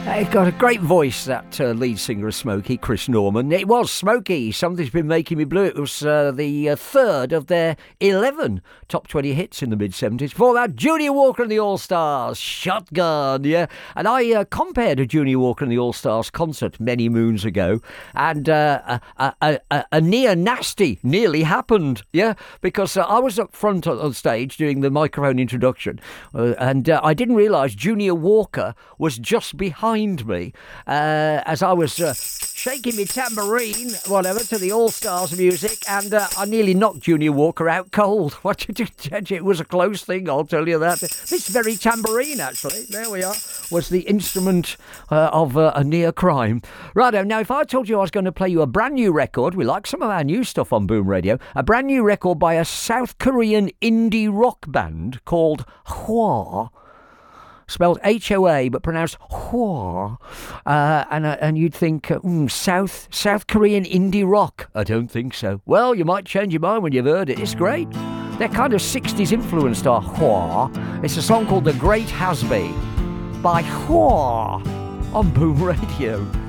He's got a great voice, that lead singer of Smokey, Chris Norman. It was Smokey, Something's Been Making Me Blue. It was the third of their 11 top 20 hits in the mid-70s. Before that, Junior Walker and the All-Stars, Shotgun, yeah. And I compared a Junior Walker and the All-Stars concert many moons ago, and a near-nasty nearly happened, yeah, because I was up front on stage doing the microphone introduction, and I didn't realise Junior Walker was just behind me as I was shaking my tambourine, whatever, to the All-Stars music, and I nearly knocked Junior Walker out cold. It was a close thing, I'll tell you that. This very tambourine, actually, there we are, was the instrument of a near crime. Righto, now if I told you I was going to play you a brand new record, we like some of our new stuff on Boom Radio, a brand new record by a South Korean indie rock band called Hwa, spelled H-O-A, but pronounced Hwa, and you'd think, South Korean indie rock. I don't think so. Well, you might change your mind when you've heard it. It's great. They're kind of 60s influenced, are Hwa. It's a song called The Great Hasby by Hwa on Boom Radio.